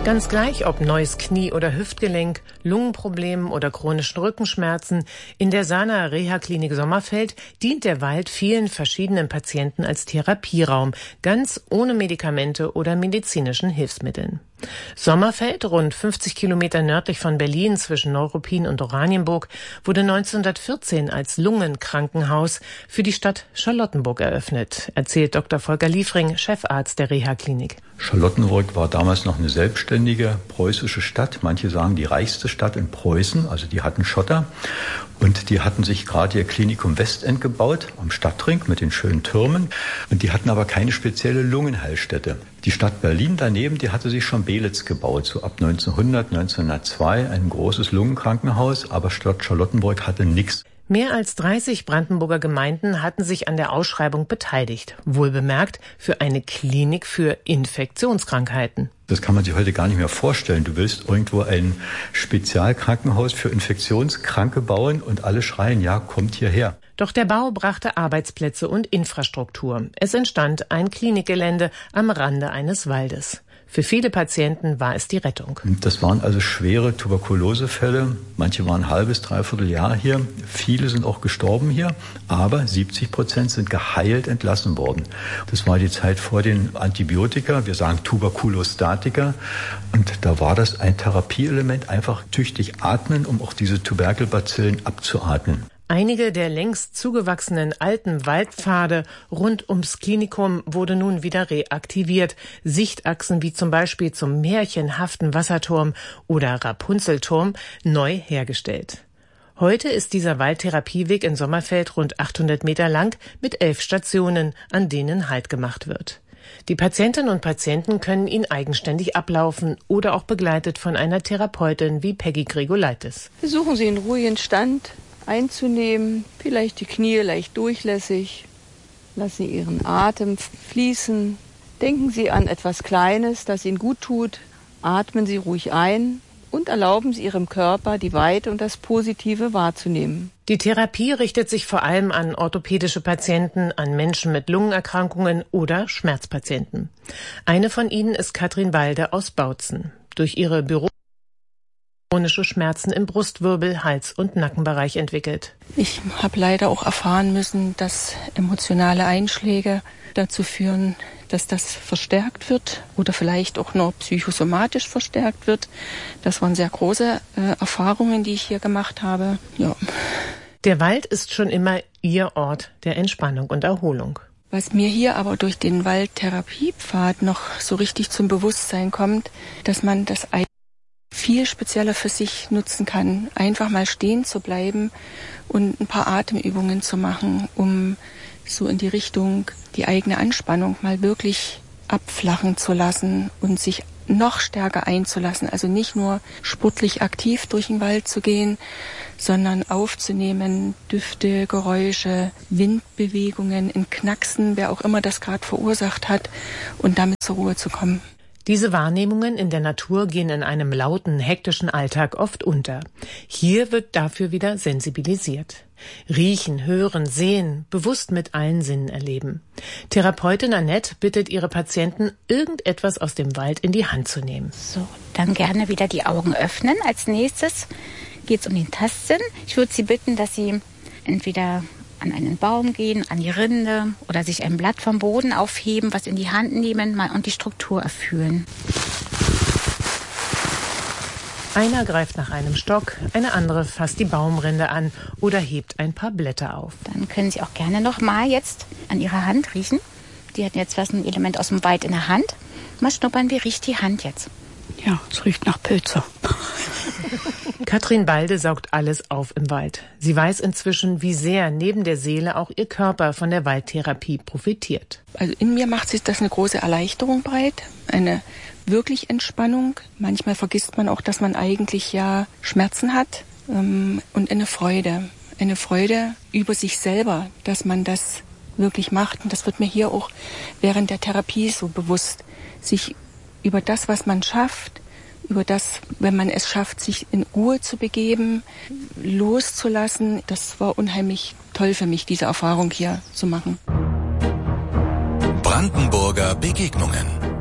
Ganz gleich, ob neues Knie- oder Hüftgelenk, Lungenproblemen oder chronischen Rückenschmerzen, in der Sana Reha-Klinik Sommerfeld dient der Wald vielen verschiedenen Patienten als Therapieraum, ganz ohne Medikamente oder medizinischen Hilfsmitteln. Sommerfeld, rund 50 Kilometer nördlich von Berlin zwischen Neuruppin und Oranienburg, wurde 1914 als Lungenkrankenhaus für die Stadt Charlottenburg eröffnet, erzählt Dr. Volker Liefring, Chefarzt der Reha-Klinik. Charlottenburg war damals noch eine selbstständige preußische Stadt. Manche sagen die reichste Stadt in Preußen, also die hatten Schotter. Und die hatten sich gerade ihr Klinikum Westend gebaut, am Stadtring mit den schönen Türmen. Und die hatten aber keine spezielle Lungenheilstätte. Die Stadt Berlin daneben, die hatte sich schon Belitz gebaut, so ab 1900, 1902, ein großes Lungenkrankenhaus. Aber Stadt Charlottenburg hatte nichts. Mehr als 30 Brandenburger Gemeinden hatten sich an der Ausschreibung beteiligt. Wohlbemerkt für eine Klinik für Infektionskrankheiten. Das kann man sich heute gar nicht mehr vorstellen. Du willst irgendwo ein Spezialkrankenhaus für Infektionskranke bauen und alle schreien, ja, kommt hierher. Doch der Bau brachte Arbeitsplätze und Infrastruktur. Es entstand ein Klinikgelände am Rande eines Waldes. Für viele Patienten war es die Rettung. Das waren also schwere Tuberkulosefälle. Manche waren ein halbes, dreiviertel Jahr hier. Viele sind auch gestorben hier. Aber 70% sind geheilt entlassen worden. Das war die Zeit vor den Antibiotika. Wir sagen Tuberkulostatika. Und da war das ein Therapieelement, einfach tüchtig atmen, um auch diese Tuberkelbazillen abzuatmen. Einige der längst zugewachsenen alten Waldpfade rund ums Klinikum wurde nun wieder reaktiviert. Sichtachsen wie zum Beispiel zum märchenhaften Wasserturm oder Rapunzelturm neu hergestellt. Heute ist dieser Waldtherapieweg in Sommerfeld rund 800 Meter lang mit 11 Stationen, an denen Halt gemacht wird. Die Patientinnen und Patienten können ihn eigenständig ablaufen oder auch begleitet von einer Therapeutin wie Peggy Gregolaitis. Versuchen Sie einen ruhigen Stand einzunehmen, vielleicht die Knie leicht durchlässig. Lassen Sie Ihren Atem fließen. Denken Sie an etwas Kleines, das Ihnen gut tut. Atmen Sie ruhig ein und erlauben Sie Ihrem Körper, die Weite und das Positive wahrzunehmen. Die Therapie richtet sich vor allem an orthopädische Patienten, an Menschen mit Lungenerkrankungen oder Schmerzpatienten. Eine von ihnen ist Katrin Walde aus Bautzen. Durch ihre chronische Schmerzen im Brustwirbel, Hals- und Nackenbereich entwickelt. Ich habe leider auch erfahren müssen, dass emotionale Einschläge dazu führen, dass das verstärkt wird oder vielleicht auch nur psychosomatisch verstärkt wird. Das waren sehr große Erfahrungen, die ich hier gemacht habe. Ja. Der Wald ist schon immer ihr Ort der Entspannung und Erholung. Was mir hier aber durch den Waldtherapiepfad noch so richtig zum Bewusstsein kommt, dass man das viel spezieller für sich nutzen kann, einfach mal stehen zu bleiben und ein paar Atemübungen zu machen, um so in die Richtung die eigene Anspannung mal wirklich abflachen zu lassen und sich noch stärker einzulassen. Also nicht nur sportlich aktiv durch den Wald zu gehen, sondern aufzunehmen, Düfte, Geräusche, Windbewegungen, ein Knacksen, wer auch immer das gerade verursacht hat, und damit zur Ruhe zu kommen. Diese Wahrnehmungen in der Natur gehen in einem lauten, hektischen Alltag oft unter. Hier wird dafür wieder sensibilisiert. Riechen, hören, sehen, bewusst mit allen Sinnen erleben. Therapeutin Annette bittet ihre Patienten, irgendetwas aus dem Wald in die Hand zu nehmen. So, dann gerne wieder die Augen öffnen. Als nächstes geht es um den Tastsinn. Ich würde Sie bitten, dass Sie entweder an einen Baum gehen, an die Rinde oder sich ein Blatt vom Boden aufheben, was in die Hand nehmen mal und die Struktur erfühlen. Einer greift nach einem Stock, eine andere fasst die Baumrinde an oder hebt ein paar Blätter auf. Dann können Sie auch gerne noch mal jetzt an Ihrer Hand riechen. Die hatten jetzt was, ein Element aus dem Wald in der Hand. Mal schnuppern, wie riecht die Hand jetzt? Ja, es riecht nach Pilze. Katrin Balde saugt alles auf im Wald. Sie weiß inzwischen, wie sehr neben der Seele auch ihr Körper von der Waldtherapie profitiert. Also in mir macht sich das eine große Erleichterung breit, eine wirklich Entspannung. Manchmal vergisst man auch, dass man eigentlich ja Schmerzen hat, und eine Freude über sich selber, dass man das wirklich macht. Und das wird mir hier auch während der Therapie so bewusst, sich über das, was man schafft, über das, wenn man es schafft, sich in Ruhe zu begeben, loszulassen. Das war unheimlich toll für mich, diese Erfahrung hier zu machen. Brandenburger Begegnungen.